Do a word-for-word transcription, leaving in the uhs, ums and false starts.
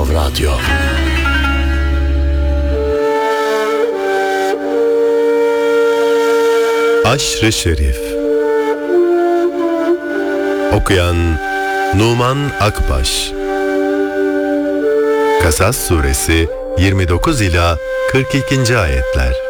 Radyo. Aşr-ı Şerif. Okuyan Numan Akbaş. Kasas Suresi yirmi dokuz ila kırk ikinci ayetler.